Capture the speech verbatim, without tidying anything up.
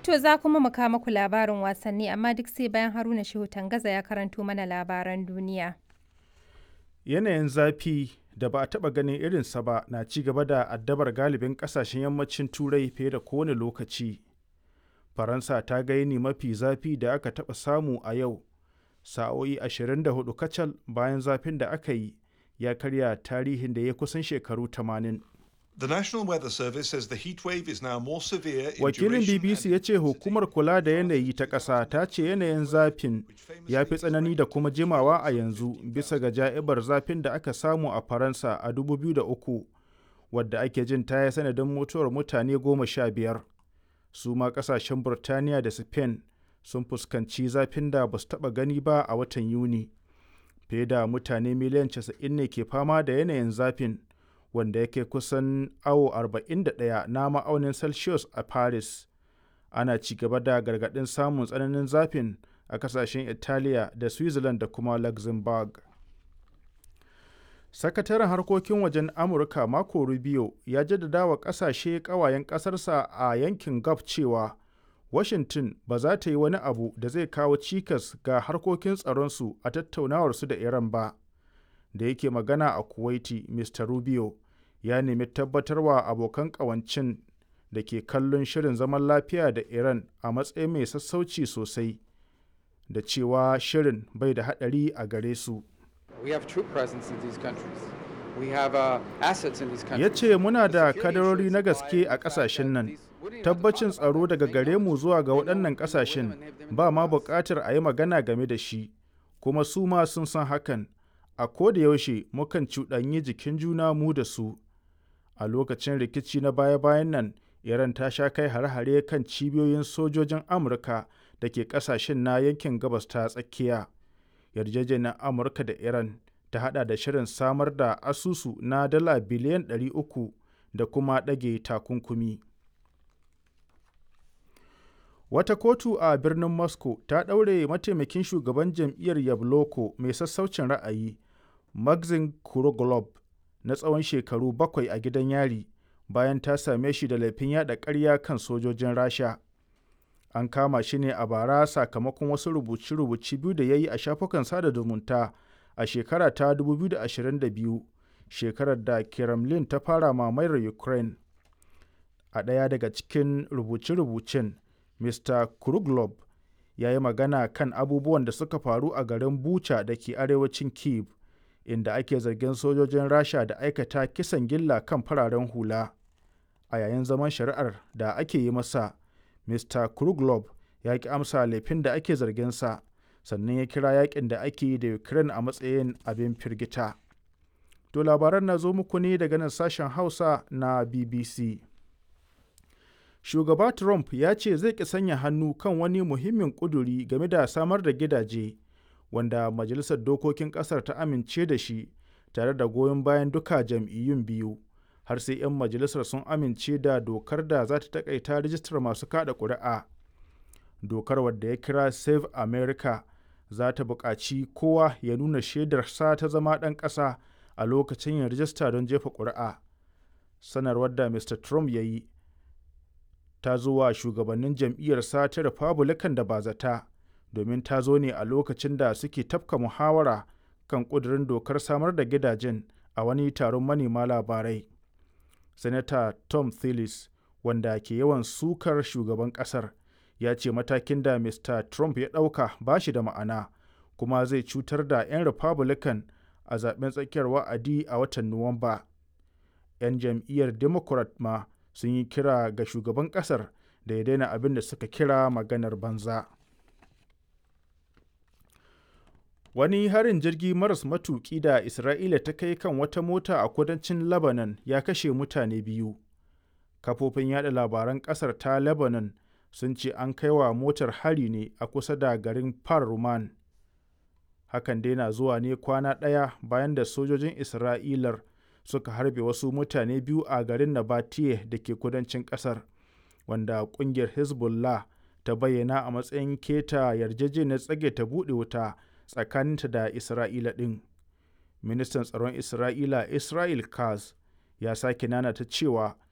To za kuma mu kawo muku labarin wasanni amma duk sai bayan Haruna Shehu Tangaza ya karanto mana labaran duniya. Yanayin zafi da ba a taɓa ganin irinsa ba na ci gaba da addabar galibin ƙasashen yammacin Turai fiye da kowane lokaci. Faransa ta ga yini mafi zafi da aka taɓa samu a yau, sa'o'i ashirin da hudu kacal bayan zafin da aka yi ya karya tarihin da ya kusan shekaru tamanin. The National Weather Service says the heat wave is now more severe in Wakilin duration B B C ya and ce hukumar kula da yanayi ta ƙasa ta ce yanayin zafin ya fi tsanani da kuma jimawa a yanzu bisa ga ja'ibar zafin da aka samu a Faransa a dubu biyu da uku, wadda ake jin ta yi sanadin mutuwar mutane goma sha biyar. Su ma ƙasashen Burtaniya da Spain sun fuskanci zafin da ba su taɓa gani ba a watan Yuni. Fiye da mutane miliyan casa'in ne ke fama da yanayin zafin, wanda yake kusan awo arba'in da ɗaya na ma'aunin Celsius a Paris. Ana ci gaba da gargaɗin samun tsananin zafin a ƙasashen Italiya da Switzerland da kuma Luxembourg. Sakataren harkokin wajen Amurka Marco Rubio ya jaddada wa ƙasashe ƙawayen ƙasarsa a yankin Gulf cewa Washington ba za ta yi wani abu da zai kawo cikas ga harkokin tsaronsu a tattaunawarsu da Iran ba. Da yake magana a Kuwaiti, Mister Rubio ya nemi tabbatarwa abokan ƙawancin da ke kallon shirin zaman lafiya da Iran a matsayin mai sassauci sosai, da cewa shirin bai da haɗari a gare su. Ya ce muna da kadarori na gaske a ƙasashen nan, tabbacin tsaro daga gare mu zuwa ga waɗannan ƙasashen ba ma buƙatar a yi magana game da shi, kuma su ma sun san hakan. A koda yaushe mukan cuɗanyi jikin juna mu da su. A lokacin rikici na baya-bayan nan, Iran ta sha kai hare-hare kan cibiyoyin sojojin Amurka da ke ƙasashen na yankin gabas ta tsakiya. Yarjejeniyar Amurka da Iran ta haɗa da shirin samar da asusu na dala biliyan ɗari uku da kuma ɗage takunkumi. Wata kotu a birnin Moscow ta ɗaure mataimakin shugaban jam'iyyar Yabloko mai sassaucin ra'ayi, Maxim Kuroglob, na tsawon shekaru bakwai a gidan yari bayan ta same shi da laifin yaɗa ƙarya kan sojojin Rasha. An kama shi ne a bara sakamakon wasu rubuce-rubuce biyu da ya yi a shafukan sada zumunta a shekara ta dubu biyu da ashirin da biyu, shekarar da Kremlin ta fara mamayar Ukraine. A ɗaya daga cikin rubuce-rubucen, Mister Kuroglob ya yi magana kan abubuwan da suka faru a garin Bucha da ke arewacin Kyiv, inda ake zargin sojojin Rasha da aikata kisan gilla kan fararen hula. A yayin zaman shari'ar da ake yi masa, Mister Kuroglob ya ki amsa laifin da ake zarginsa, sannan ya kira yakin da ake yi da Ukraine a matsayin abin firgita. To labaran na zo muku ne daga nan sashen Hausa na B B C. Shugaba Trump ya ce zai ki sanya hannu kan wani muhimmin ƙuduri game da samar da gidaje, wanda Majalisar Dokokin ƙasar ta amince da shi tare da goyon bayan duka jam'iyyun biyu, har sai 'yan majalisar sun amince da dokar da za ta taƙaita rijistar masu kaɗa ƙuri'a. Dokar, wadda ya kira Save America, za ta buƙaci kowa ya nuna shaidarsa ta zama ɗan ƙasa a lokacin yin rijista don jefa ƙuri'a. Sanarwar da Mister Trump ya yi ta zo wa shugabannin jam'iyyarsa ta Republican da bazata, domin ta zo ne a lokacin da suke tafka muhawara kan ƙudurin dokar samar da gidajen a wani taron manema labarai. Sanata Tom Tillis, wanda ke yawan sukar shugaban ƙasar, ya ce matakin da Mister Trump ya ɗauka ba shi da ma'ana, kuma zai cutar da 'yan Republican a zaben tsakiyar wa'adi a watan Nuwamba. 'Yan jam'iyyar Democrat ma sun yi kira ga shugaban ƙasar da ya daina abin da suka kira maganar banza. Wani harin jirgi maras matuƙi da Isra'ila ta kai kan wata mota a kudancin Lebanon ya kashe mutane biyu. Kafofin yada labaran ƙasar ta Lebanon sun ce an kai wa motar hari ne a kusa da garin Par Ruman. Hakan dai na zuwa ne kwana ɗaya bayan da sojojin Isra'ilar suka harbe wasu mutane biyu a garin Nabatieh da ke kudancin ƙasar, wanda ƙungiyar Hezbollah ta bayyana a matsayin keta yarjejeniyar tsage ta buɗe wuta tsakaninta da Isra'ila ɗin. Ministan tsaron Isra'ila Israel Katz ya sake nanata cewa